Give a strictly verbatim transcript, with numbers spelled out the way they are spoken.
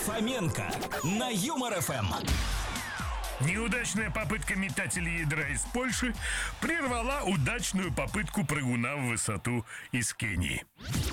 Фоменко на Юмор эф эм. Неудачная попытка метателя ядра из Польши прервала удачную попытку прыгуна в высоту из Кении.